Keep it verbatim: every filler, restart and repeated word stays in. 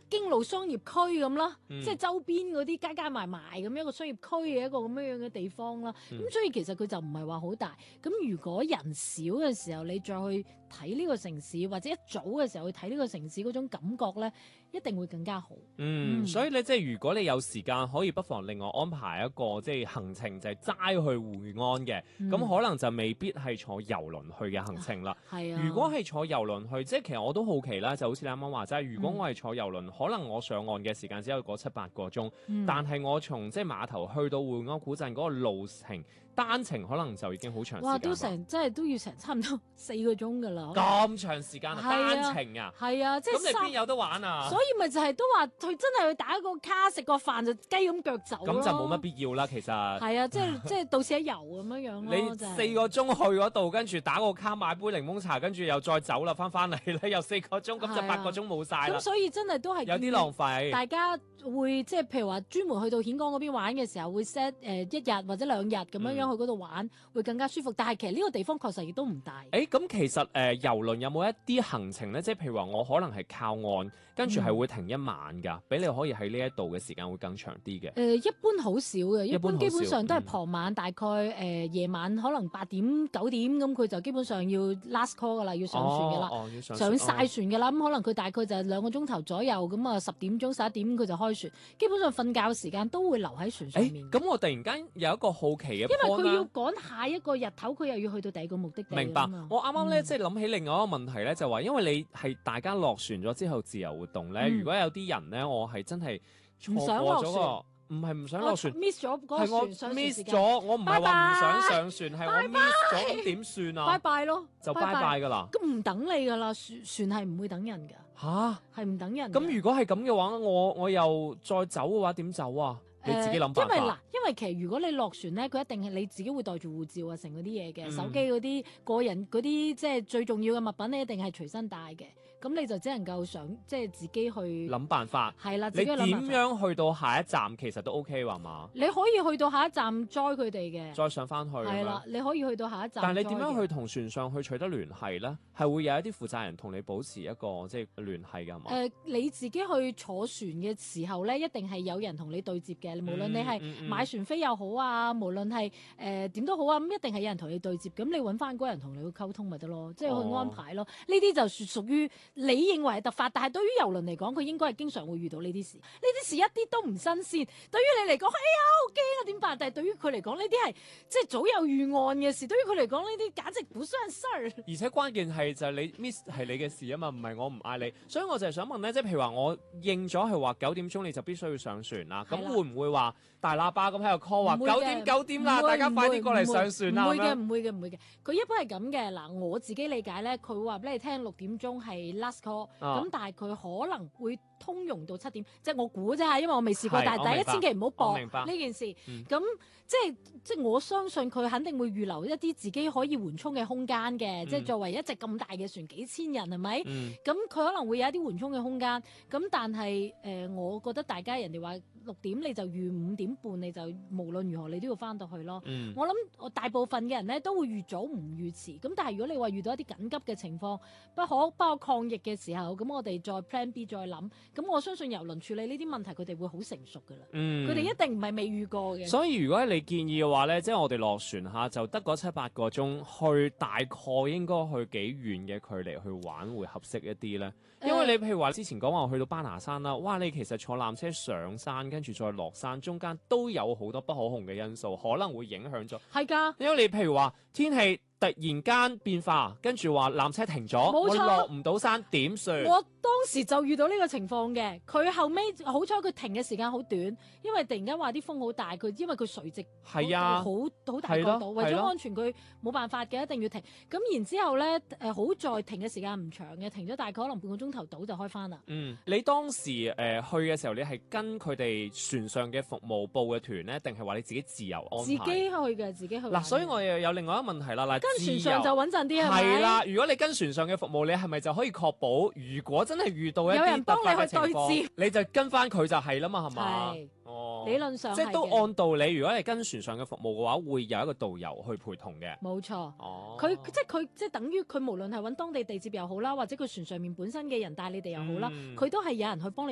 經路商業區咁啦， 嗯即係周邊嗰啲街街埋埋咁樣一個商業區嘅一個咁樣樣嘅地方啦。咁、 嗯所以其實佢就唔係話好大。咁如果人少嘅時候，你再去睇呢個城市，或者一早嘅時候去睇呢個城市嗰種感覺咧，一定會更加好。 嗯， 嗯所以咧，即係如果你有時間，可以不妨另外安排一個即係行程，就係齋去會安嘅。咁、 嗯可能就未必係坐遊輪去嘅行程啦。 係啊， 如果係坐遊輪去，即係其實我都好奇啦，就好似你啱啱話齋，如果嗯我係坐遊輪，可能我上岸嘅時間只有嗰七八個鐘， 嗯但係我從即係碼頭去到會安古鎮嗰個路程單程，可能就已經好長時間哇， 啦。 都成真係都要成差唔多四個鐘噶啦。 咁長時間啊， 係啊單程啊， 係啊，即係咁你三邊有得玩啊？ 所以咪就係都話佢真係去打個卡食個飯就雞咁腳走咯。 咁就冇乜必要啦，其實。 係啊，即係即係到此一遊咁樣樣咯。 你就係四個鐘去嗰度，跟住打個卡買杯檸檬茶，跟住又再走啦，翻翻嚟咧又四個鐘，咁就係啊八個鐘冇晒啦咁，所以真係都係有啲浪費。 大家會即係譬如話專門去到顯港嗰邊玩嘅時候，會 set 誒、呃、一日或者兩日咁樣樣去嗰度玩，會更加舒服。但係其實呢個地方確實亦都唔大。 誒咁其實誒遊輪有冇一啲行程咧？即係譬如話我可能係靠岸，跟住係會停一晚㗎，俾、你可以喺呢一度嘅時間會更長啲嘅。 誒、呃一般好少嘅，一般一般好少基本上都係嗯傍晚，大概誒、呃夜晚可能八點九點咁，佢就基本上要 last call 噶啦，要上船嘅啦。 哦，哦要上上晒哦船嘅啦，咁可能佢大概就係兩個鐘頭左右，咁啊十點鐘十一點佢就開船，基本上瞓覺時間都會留喺船上面。 誒咁我突然間有一個好奇嘅，因因為佢要趕下一個日頭，佢又要去到第二個目的地。 明白。我啱啱咧， 嗯即係諗起另外一個問題咧，就話因為你係大家落船咗之後自由活動咧， 嗯如果有啲人咧，我係真係錯唔想過落船咗個，唔係唔想落船， miss 咗嗰個係我船上船 miss 時間， 咗，我唔係話唔想拜拜上船，係我 miss 咗，咁點算拜啊？ 拜咯， 就拜拜㗎啦。 咁唔等你噶啦，船船係唔會等人噶， 吓？ 係唔等人㗎。 咁如果係咁嘅話，我我又再走嘅話，點走啊？你自己諗辦誒因為嗱法。， 因為其實如果你落船咧，佢一定係你自己會帶住護照啊，成嗰啲嘢嘅， 嗯手機嗰啲個人嗰啲即係最重要嘅物品咧，一定係隨身帶嘅。咁你就只能夠想即係自己去諗辦法。 係啦，自你點己諗辦法。 樣去到下一站，其實都 OK 話嘛？ 你可以去到下一站載佢哋嘅， 再上翻去咁樣係啦，你可以去到下一站。 但係你點樣去？同船上去取得聯繫咧？係會有一啲負責人同你保持一個即係聯繫㗎係嘛？ 誒、呃你自己去坐船嘅時候咧，一定係有人同你對接嘅。無論你係嗯嗯買船飛又好啊，無論係誒點都好啊，咁一定係有人同你對接。咁你揾翻嗰人同你去溝通咪得咯，即係去哦安排咯。呢啲就屬屬於你認為係突發，但係對於遊輪嚟講，佢應該係經常會遇到呢啲事。呢啲事一啲都唔新鮮。對於你嚟講，哎呀好驚啊點辦？但係對於佢嚟講，呢啲係即係早有預案嘅事。對於佢嚟講，呢啲簡直不算事兒。 而且關鍵係就係你 miss 係你嘅事啊嘛，唔係我唔嗌你，所以我就係想問咧，即係譬如話我應咗係話九點鐘你就必須要上船啦，咁係啦會唔會話大喇叭咁喺度 call 話唔會嘅九點九點啦， 唔會大家快啲過嚟上船啦唔會嘅， 咁樣唔會嘅，唔會嘅。佢一般係咁嘅。嗱，我自己理解咧，佢會話俾你聽六點鐘係 last call，咁、 啊但係佢可能會通融到七點，即係我估啫嚇，因為我未試過。 係但係大家我明白千祈唔好我搏明白呢件事。咁、 嗯即係即係我相信佢肯定會預留一啲自己可以緩衝嘅空間嘅。即係作為一隻咁大嘅船，幾千人係咪？ 嗯咁佢可能會有一啲緩衝嘅空間，咁但係誒、呃，我覺得大家人哋話六點你就預五點半，你就無論如何你都要翻到去咯。 嗯我諗我大部分嘅人咧都會預早唔預遲，咁但係如果你話遇到一啲緊急嘅情況，不可不可抗疫嘅時候，咁我哋再 plan B 再諗，咁我相信郵輪處理呢啲問題佢哋會好成熟噶啦， 嗯佢哋、一定唔係未遇過嘅。 所以如果你建議嘅話咧，即係我哋落船下就得嗰七八個鐘，去大概應該去幾遠嘅距離去玩會合適一啲咧？因為你譬如話之前講話去到巴拿山啦，哇！你其實坐纜車上山跟住再落山，中間都有好多不可控嘅因素，可能會影響咗。 係㗎。 因為你譬如話天氣突然間變化，跟住話纜車停咗，我冇錯落唔到山點算？ 我當時就遇到呢個情況嘅，佢後尾好彩佢停嘅時間好短，因為突然間話啲風好大，佢因為佢垂直係啊好好大係咯角度，為咗係咯安全佢冇辦法嘅，一定要停。咁然之後咧，誒好在停嘅時間唔長嘅，停咗大概可能半個鐘頭到就開翻啦。 嗯，你當時誒、呃、去嘅時候，你係跟佢哋船上嘅服務部嘅團咧，定係話你自己自由安排？ 自己去嘅，自己去玩嘅。 嗱，所以我又有另外一個問題啦。嗱， 跟船上就穩陣啲係咪？ 係啦，如果你跟船上嘅服務，你係咪就可以確保，如果真係遇到一有人啲突發嘅情幫你去對況，你就跟翻佢就係啦嘛，係嘛？ 係哦， 理論上即係都係嘅按道理，如果係跟船上嘅服務嘅話，會有一個導遊去陪同嘅。 冇錯。 哦， 佢即係佢即係等於佢無論係揾當地地接又好啦，或者佢船上面本身嘅人帶你哋又好啦， 嗯佢、都係有人去幫你。